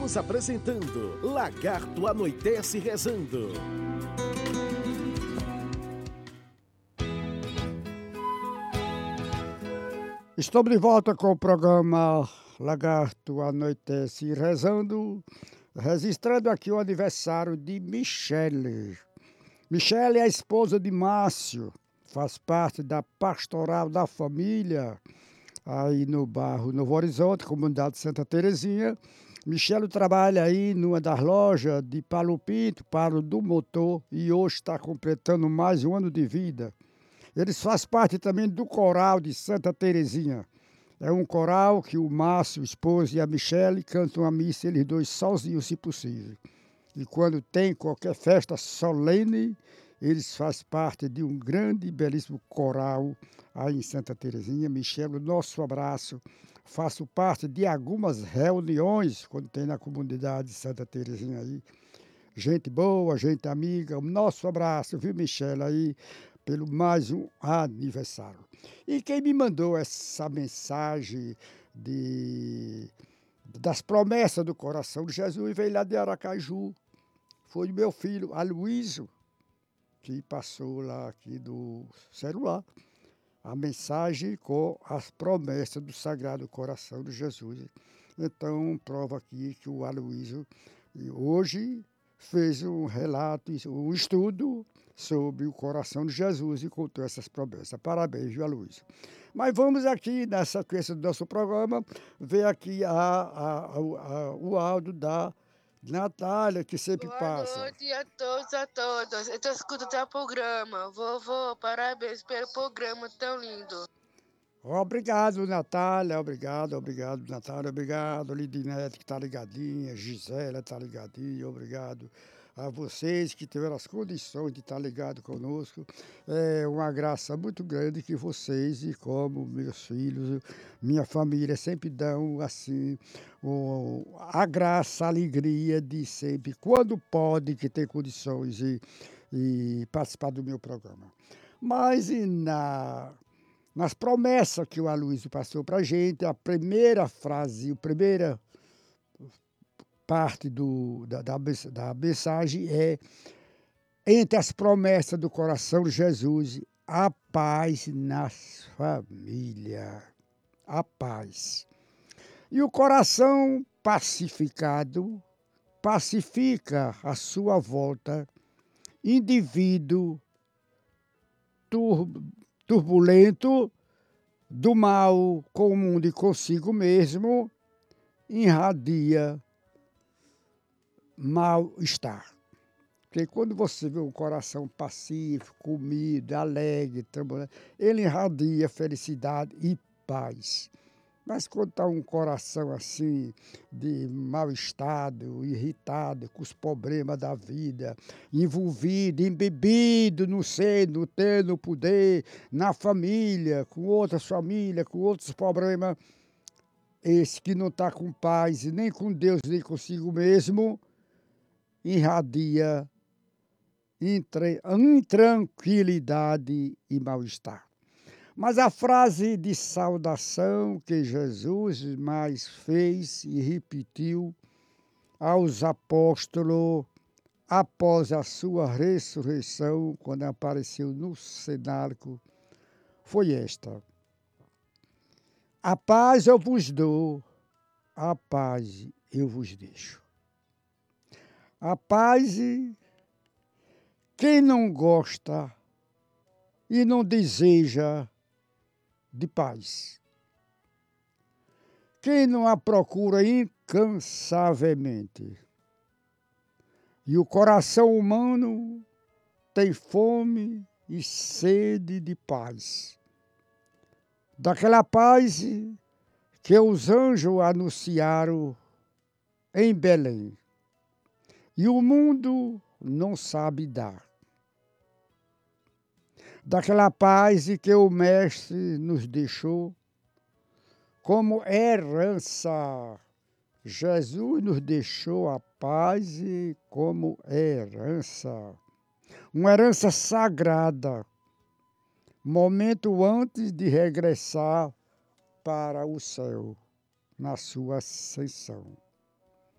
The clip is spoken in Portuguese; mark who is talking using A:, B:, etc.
A: Estamos apresentando Lagarto Anoitece Rezando.
B: Estamos de volta com o programa Lagarto Anoitece Rezando, registrando aqui o aniversário de Michele. Michele é a esposa de Márcio, faz parte da Pastoral da Família, aí no bairro Novo Horizonte, comunidade Santa Terezinha. Michele trabalha aí numa das lojas de Palopito, Palo do Motor, e hoje está completando mais um ano de vida. Eles fazem parte também do coral de Santa Terezinha. É um coral que o Márcio, o esposo, e a Michele cantam a missa, eles dois sozinhos, se possível. E quando tem qualquer festa solene, eles fazem parte de um grande e belíssimo coral aí em Santa Terezinha. Michele, nosso abraço. Faço parte de algumas reuniões quando tem na comunidade de Santa Terezinha aí. Gente boa, gente amiga. Nosso abraço, viu, Michele, aí, pelo mais um aniversário. E quem me mandou essa mensagem das promessas do coração de Jesus veio lá de Aracaju. Foi meu filho, Aloysio, que passou lá aqui do celular a mensagem com as promessas do Sagrado Coração de Jesus. Então, prova aqui que o Aloysio hoje fez um relato, um estudo sobre o coração de Jesus e contou essas promessas. Parabéns, viu, Aloysio? Mas vamos aqui, nessa sequência do nosso programa, ver aqui o áudio da Natália, que sempre passa.
C: Boa noite a todos, a todas. Eu tô escutando teu programa. Vovô, parabéns pelo programa tão lindo.
B: Obrigado, Natália, obrigado, Natália, obrigado, Lidinete, que está ligadinha, Gisela está ligadinha, obrigado a vocês que tiveram as condições de estar ligado conosco. É uma graça muito grande que vocês, e como meus filhos, minha família, sempre dão assim a graça, a alegria de sempre, quando pode, que tem condições e participar do meu programa. Mas nas promessas que o Aloysio passou para a gente, a primeira frase, a primeira parte da mensagem é: entre as promessas do coração de Jesus, a paz nas famílias. A paz. E o coração pacificado pacifica à sua volta indivíduo turbulento do mal comum de consigo mesmo, irradia mal-estar. Porque quando você vê um coração pacífico, humilde, alegre, trabalhando, ele irradia felicidade e paz. Mas quando está um coração assim, de mau estado, irritado, com os problemas da vida, envolvido, embebido no ser, no ter, no poder, na família, com outras famílias, com outros problemas, esse que não está com paz, nem com Deus, nem consigo mesmo, irradia intranquilidade e mal-estar. Mas a frase de saudação que Jesus mais fez e repetiu aos apóstolos após a sua ressurreição, quando apareceu no cenáculo, foi esta: a paz eu vos dou, a paz eu vos deixo. A paz, quem não gosta e não deseja de paz? Quem não a procura incansavelmente? E o coração humano tem fome e sede de paz. Daquela paz que os anjos anunciaram em Belém. E o mundo não sabe dar. Daquela paz que o Mestre nos deixou como herança. Jesus nos deixou a paz como herança. Uma herança sagrada, momento antes de regressar para o céu, na sua ascensão.